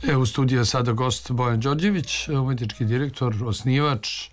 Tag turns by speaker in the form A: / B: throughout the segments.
A: U studiju je sada gost Bojan Đorđević, umetnički direktor, osnivač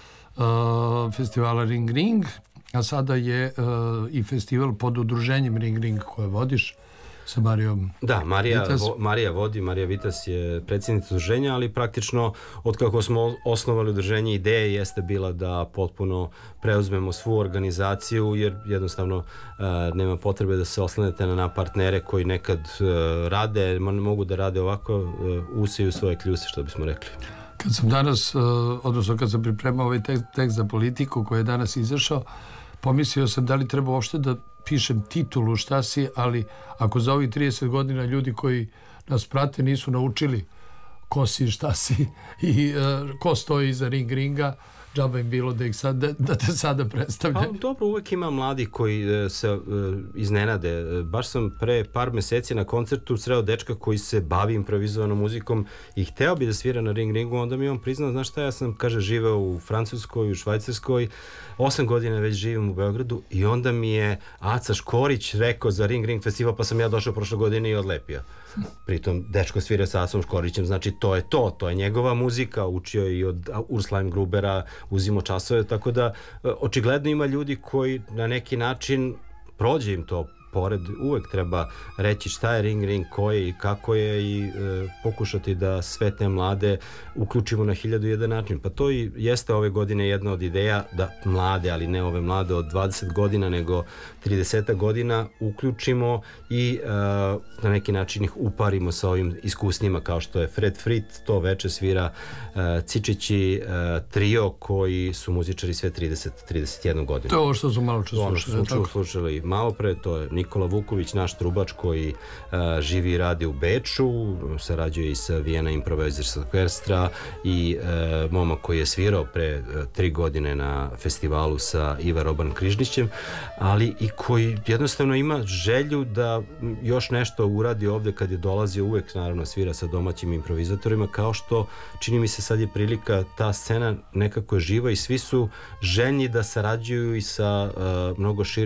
A: festivala Ring Ring, a sada je i festival pod udruženjem Ring Ring koje vodiš sa Marijom.
B: Da, Marija vodi, Marija Vitas je predsjednica udruženja, ali praktično od kako smo osnovali udruženje, ideja jeste bila da potpuno preuzmemo svu organizaciju, jer jednostavno nema potrebe da se oslanete na partnere koji nekad rade, mogu da rade ovako, usiju svoje kljuse, što bismo rekli.
A: Kad sam danas, odnosno kad sam pripremao ovaj tekst za Politiku koji je danas izašao, pomislio sam da li treba uopšte da pišem titulu šta si, ali ako za ovih 30 godina ljudi koji nas prate nisu naučili ko si, šta si i ko stoji iza Ring Ringa, džaba im bilo da te sada predstavljaju.
B: Dobro, uvek ima mladi koji se iznenade. Baš sam pre par meseci na koncertu sreo dečka koji se bavi improvizovanom muzikom i hteo bi da svira na Ring Ringu, onda mi on priznao, znaš šta, ja sam, kaže, živeo u Francuskoj, u Švajcarskoj, 8 godina već živim u Beogradu i onda mi je Aca Škorić rekao za Ring Ring festival, pa sam ja došao prošle godine i odlepio. Pritom dečko svira sa Acom Škorićem, znači to je njegova muzika, učio je i od Ursula M. Grubera, uzimo časove, tako da očigledno ima ljudi koji na neki način prođe im to pored, uvek treba reći šta je Ring Ring, ko je i kako je i pokušati da sve te mlade uključimo na 1001 način. Pa to i jeste ove godine jedna od ideja da mlade, ali ne ove mlade od 20 godina, nego 30 godina uključimo i na neki način ih uparimo sa ovim iskusnima kao što je Fred Frit, to veče svira Cičići trio koji su muzičari sve 30-31 godinu.
A: To je ovo što smo malo
B: slušali malo pre, to je Nikola Vuković, naš trubač koji živi i radi u Beču, sarađuje i sa Vienna Improvisers Orchestra i momak koji je svirao pre 3 godine na festivalu sa Iva Roban Križnićem, ali i koji jednostavno ima želju da još nešto uradi ovde kad je dolazio, uvek naravno svira sa domaćim improvizatorima, kao što čini mi se sad je prilika, ta scena nekako je živa i svi su željni da sarađuju i sa mnogo širom